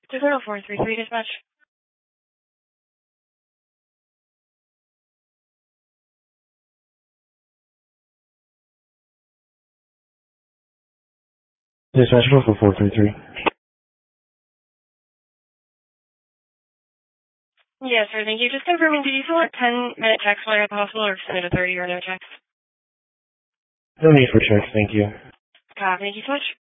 20433 dispatch. Dispatch 443. Yes, sir. Thank you. Just confirming, did you fill a 10-minute text while you're at the hospital or send a 30 or no text? No need for checks, thank you. Thank you so much.